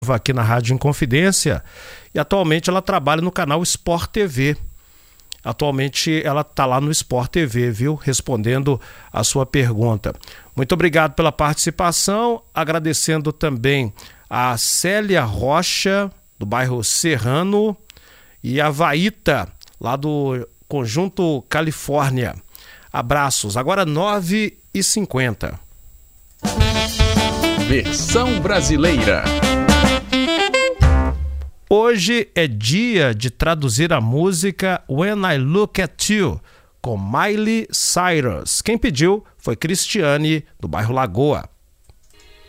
aqui na Rádio Inconfidência e atualmente ela trabalha no canal Sport TV. Atualmente ela está lá no Sport TV, viu? Respondendo a sua pergunta. Muito obrigado pela participação, agradecendo também a Célia Rocha, do bairro Serrano, e a Vaíta, lá do Conjunto Califórnia. Abraços. Agora 9h50. Versão brasileira. Hoje é dia de traduzir a música When I Look at You, com Miley Cyrus. Quem pediu foi Cristiane, do bairro Lagoa.